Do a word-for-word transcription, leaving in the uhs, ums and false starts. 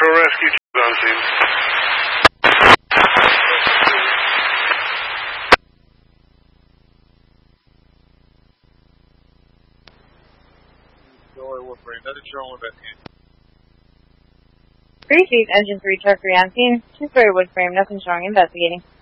Shore Rescue on scene. Three Chief, Engine three truck three on scene. Two-story wood frame, nothing showing, investigating.